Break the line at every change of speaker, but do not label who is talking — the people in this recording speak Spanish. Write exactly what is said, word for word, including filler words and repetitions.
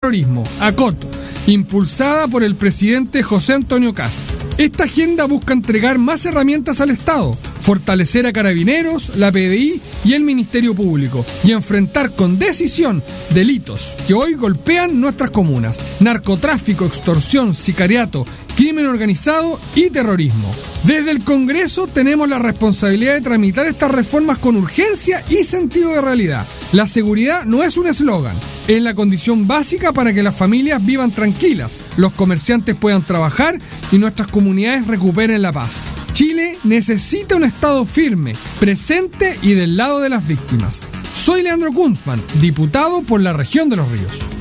Terrorismo, ACOTO, impulsada por el presidente José Antonio Kast. Esta agenda busca entregar más herramientas al Estado, fortalecer a Carabineros, la P D I y el Ministerio Público y enfrentar con decisión delitos que hoy golpean nuestras comunas: narcotráfico, extorsión, sicariato, crimen organizado y terrorismo. Desde el Congreso tenemos la responsabilidad de tramitar estas reformas con urgencia y sentido de realidad. La seguridad no es un eslogan, es la condición básica para que las familias vivan tranquilas, los comerciantes puedan trabajar y nuestras comunidades recuperen la paz. Chile necesita un Estado firme, presente y del lado de las víctimas. Soy Leandro Kunzman, diputado por la Región de los Ríos.